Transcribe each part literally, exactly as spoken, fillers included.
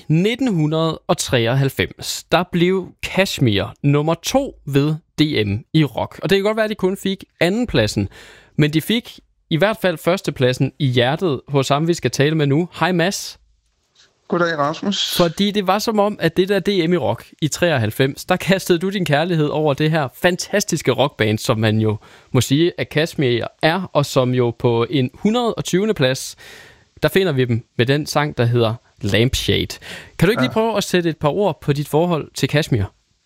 nitten treoghalvfems, der blev Kashmir nummer to ved D M i rock. Og det kan godt være, at de kun fik andenpladsen, men de fik i hvert fald førstepladsen i hjertet hos ham, vi skal tale med nu. Hej Mads. Goddag Rasmus. Fordi det var som om, at det der D M i rock i treoghalvfems, der kastede du din kærlighed over det her fantastiske rockband, som man jo må sige, at Kashmir er, og som jo på en et hundrede og tyvende plads, der finder vi dem med den sang, der hedder Lampshade. Kan du ikke ja. lige prøve at sætte et par ord på dit forhold til Kashmir?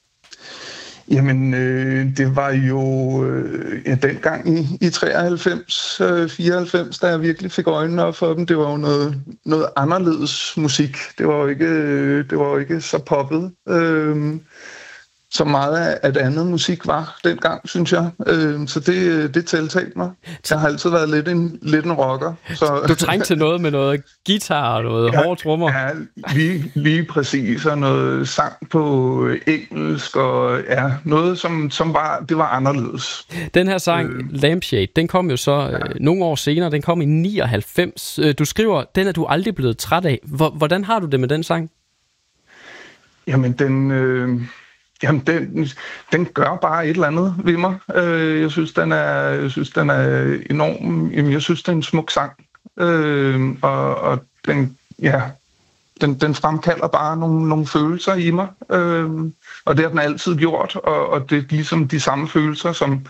Jamen, øh, det var jo øh, ja, dengang i, i treoghalvfems, øh, fireoghalvfems, da jeg virkelig fik øjnene op for dem. Det var jo noget, noget anderledes musik. Det var jo ikke, øh, det var jo ikke så poppet, øh, så meget af, at andet musik var dengang, synes jeg. Øh, så det, det tiltalte mig. Jeg har altid været lidt en, lidt en rocker. Så. Du trængte til noget med noget guitar og noget ja, hårde trommer. Ja, lige, lige præcis. Og noget sang på engelsk, og ja, noget, som, som var, det var anderledes. Den her sang, øh, Lampshade, den kom jo så ja. øh, nogle år senere. Den kom i nioghalvfems. Du skriver, den er du aldrig blevet træt af. Hvordan har du det med den sang? Jamen, den... Øh Jamen, den, den gør bare et eller andet ved mig. Øh, jeg synes, den er, jeg synes, den er enorm. Jamen, jeg synes, det er en smuk sang. Øh, og og den, ja, den, den fremkalder bare nogle, nogle følelser i mig. Øh, og det har den altid gjort. Og, og det er ligesom de samme følelser, som,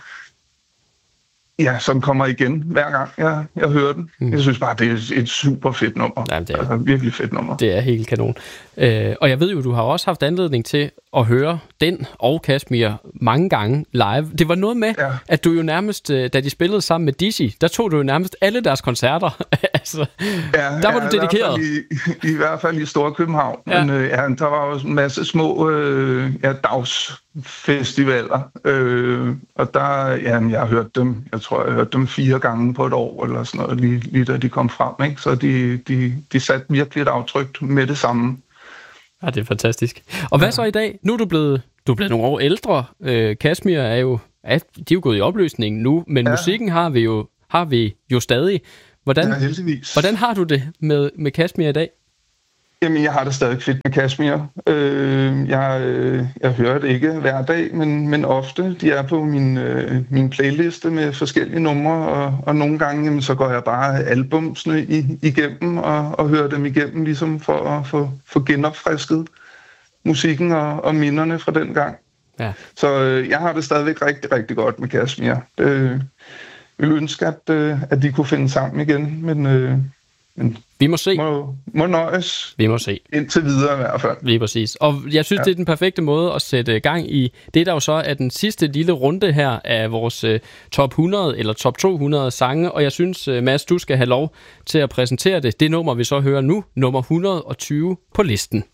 ja, som kommer igen hver gang jeg, jeg hører den. Mm. Jeg synes bare, det er et super fedt nummer. Jamen, det er, altså, virkelig fedt nummer. Det er helt kanon. Øh, og jeg ved jo, du har også haft anledning til at høre den og Kashmir mange gange live. Det var noget med, ja. at du jo nærmest, da de spillede sammen med Dizzy, der tog du jo nærmest alle deres koncerter. altså, ja, der var ja, du dedikeret. I, i, I hvert fald i Storkøbenhavn. Ja. Men øh, ja, der var også en masse små øh, ja, dagsfestivaler. Øh, og der, jamen, jeg har hørt dem, jeg tror, jeg har hørt dem fire gange på et år, eller sådan noget, lige, lige da de kom frem. Ikke? Så de, de, de satte virkelig et aftryk med det samme. Ja, det er fantastisk. Og hvad ja. så i dag? Nu er du blevet, du er blevet nogle år ældre. Øh, Kashmir er jo, er, de er jo gået i opløsning nu, men ja. musikken har vi jo, har vi jo stadig. Hvordan, ja, heldigvis. Hvordan har du det med, med Kashmir i dag? Jamen, jeg har det stadig fedt med Kashmir. Øh, jeg, øh, jeg hører det ikke hver dag, men, men ofte. De er på min, øh, min playliste med forskellige numre, og, og nogle gange jamen, så går jeg bare albumsene i, igennem og, og hører dem igennem, ligesom for at få, få genopfrisket musikken og, og minderne fra den gang. Ja. Så øh, jeg har det stadigvæk rigtig, rigtig godt med Kashmir. Øh, jeg vil ønske, at, øh, at de kunne finde sammen igen, men... Øh, Men vi må se. Må, må nøjes. Vi må se. Indtil videre i hvert fald. Lige præcis. Og jeg synes, ja. det er den perfekte måde at sætte gang i. Det der jo så er den sidste lille runde her af vores uh, top hundrede eller top to hundrede sange. Og jeg synes, uh, Mads, du skal have lov til at præsentere det. Det nummer, vi så hører nu, nummer et hundrede og tyve på listen.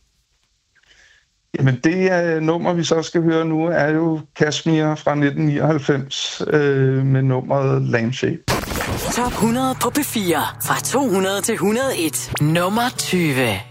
Jamen det uh, nummer, vi så skal høre nu, er jo Kashmir fra nitten nioghalvfems øh, med nummeret Lampshade. Top hundrede på P fire. Fra to hundrede til et hundrede og en. Nummer tyve.